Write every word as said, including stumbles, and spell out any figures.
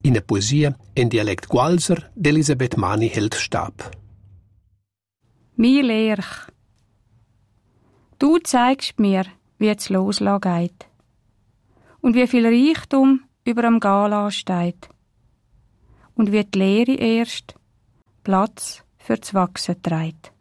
In der Poesie in Dialekt Gualser d'Elisabeth Mani hält Stab. Mir Lerch, du zeigst mir, wie es loslassen geht und wie viel Reichtum über am Gala steht und wie die Leere erst Platz fürs Wachsen trägt.